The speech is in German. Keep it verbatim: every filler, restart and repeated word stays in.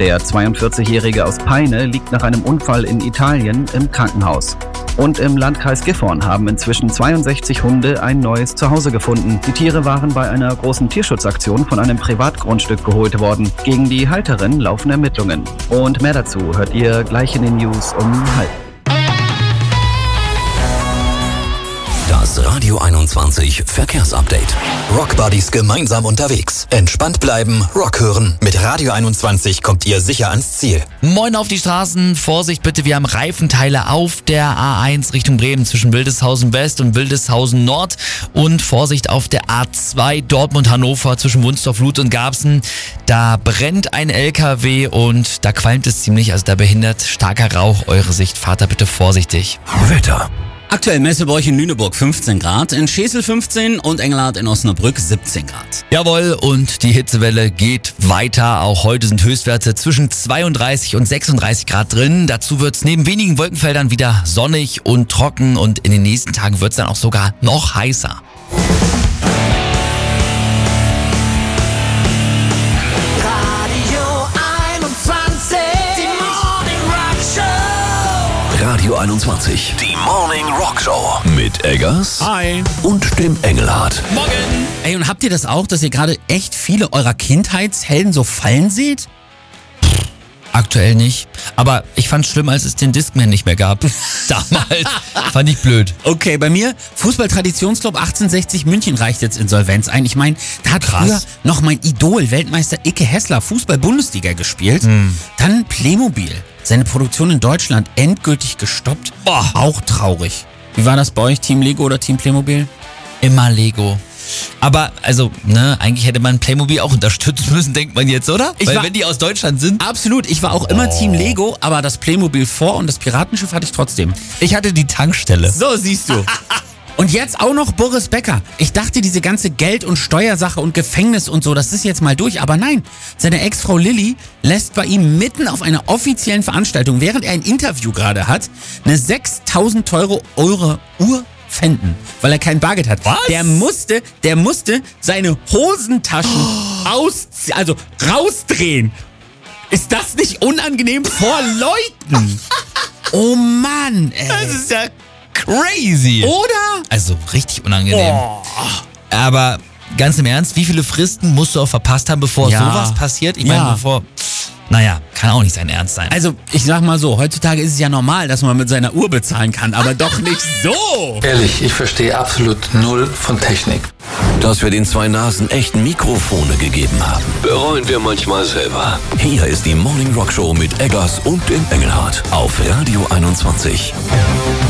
Der zweiundvierzigjährige aus Peine liegt nach einem Unfall in Italien im Krankenhaus. Und im Landkreis Gifhorn haben inzwischen zweiundsechzig Hunde ein neues Zuhause gefunden. Die Tiere waren bei einer großen Tierschutzaktion von einem Privatgrundstück geholt worden. Gegen die Halterin laufen Ermittlungen. Und mehr dazu hört ihr gleich in den News um halb. Das Radio einundzwanzig Verkehrsupdate. Rockbuddies gemeinsam unterwegs. Entspannt bleiben, Rock hören. Mit Radio einundzwanzig kommt ihr sicher ans Ziel. Moin auf die Straßen. Vorsicht bitte, wir haben Reifenteile auf der A eins Richtung Bremen zwischen Wildeshausen West und Wildeshausen Nord. Und Vorsicht auf der A zwei Dortmund-Hannover zwischen Wunstorf-Luth und Garbsen. Da brennt ein L K W und da qualmt es ziemlich, also da behindert starker Rauch eure Sicht. Fahrt da bitte vorsichtig. Wetter. Aktuell Messeburg in Lüneburg fünfzehn Grad, in Schesel fünfzehn und Engelhardt in Osnabrück siebzehn Grad. Jawohl, und die Hitzewelle geht weiter. Auch heute sind Höchstwerte zwischen zweiunddreißig und sechsunddreißig Grad drin. Dazu wird es neben wenigen Wolkenfeldern wieder sonnig und trocken und in den nächsten Tagen wird es dann auch sogar noch heißer. Radio einundzwanzig, die Morning Rock Show mit Eggers Hi. und dem Engelhardt. Morgen! Ey, und habt ihr das auch, dass ihr gerade echt viele eurer Kindheitshelden so fallen seht? Aktuell nicht. Aber ich fand's schlimm, als es den Discman nicht mehr gab. Damals fand ich blöd. Okay, bei mir Fußball-Traditionsclub achtzehnhundertsechzig München reicht jetzt Insolvenz ein. Ich meine, da hat Krass. früher noch mein Idol, Weltmeister Icke Hessler, Fußball-Bundesliga gespielt. Hm. Dann Playmobil. Seine Produktion in Deutschland endgültig gestoppt. Boah. Auch traurig. Wie war das bei euch, Team Lego oder Team Playmobil? Immer Lego. Aber, also, ne, eigentlich hätte man Playmobil auch unterstützen müssen, denkt man jetzt, oder? Ich Weil war- wenn die aus Deutschland sind. Absolut, ich war auch immer Team Lego, aber das Playmobil vor und das Piratenschiff hatte ich trotzdem. Ich hatte die Tankstelle. So siehst du. Und jetzt auch noch Boris Becker. Ich dachte, diese ganze Geld- und Steuersache und Gefängnis und so, das ist jetzt mal durch. Aber nein, seine Ex-Frau Lilly lässt bei ihm mitten auf einer offiziellen Veranstaltung, während er ein Interview gerade hat, eine sechstausend Euro Uhr pfänden, weil er kein Bargeld hat. Was? Der musste, der musste seine Hosentaschen aus, also rausdrehen. Ist das nicht unangenehm vor Leuten? Oh Mann, ey. Das ist ja crazy. Oder? Also richtig unangenehm. Aber ganz im Ernst, wie viele Fristen musst du auch verpasst haben, bevor Ja. sowas passiert? Ich Ja. meine, bevor... Naja, kann auch nicht sein Ernst sein. Also, ich sag mal so, heutzutage ist es ja normal, dass man mit seiner Uhr bezahlen kann, aber doch nicht so. Ehrlich, ich verstehe absolut null von Technik. Dass wir den zwei Nasen echten Mikrofone gegeben haben, bereuen wir manchmal selber. Hier ist die Morning Rock Show mit Eggers und dem Engelhardt auf Radio einundzwanzig.